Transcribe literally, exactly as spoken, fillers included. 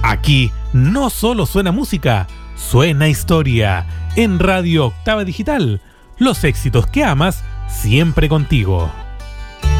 Aquí no solo suena música, suena historia. En Radio Octava Digital, los éxitos que amas siempre contigo.